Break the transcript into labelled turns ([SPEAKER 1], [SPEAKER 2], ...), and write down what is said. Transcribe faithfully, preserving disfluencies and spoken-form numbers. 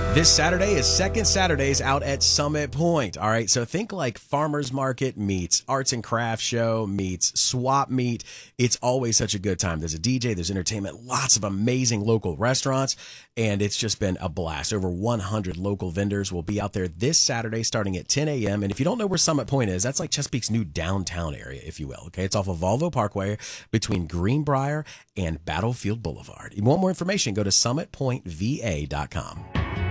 [SPEAKER 1] This Saturday is Second Saturdays out at Summit Point. All right, so think like farmers market meets arts and crafts show meets swap meet. It's always such a good time. There's a D J, there's entertainment, lots of amazing local restaurants, and it's just been a blast. Over one hundred local vendors will be out there this Saturday starting at ten a.m. And if you don't know where Summit Point is, that's like Chesapeake's new downtown area, if you will. Okay, it's off of Volvo Parkway between Greenbrier and Battlefield Boulevard. If you want more information, go to summit point v a dot com.